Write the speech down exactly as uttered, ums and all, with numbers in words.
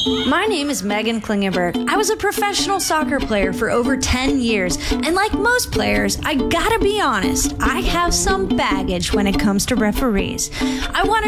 My name is Megan Klingenberg. I was a professional soccer player for over ten years, and like most players, I gotta be honest, I have some baggage when it comes to referees. I want